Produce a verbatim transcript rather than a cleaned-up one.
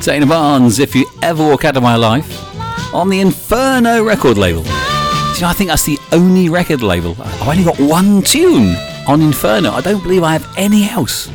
Dana Barnes, If You Ever Walk Out of My Life, on the Inferno record label. Do you know, I think that's the only record label. I've only got one tune on Inferno. I don't believe I have any else.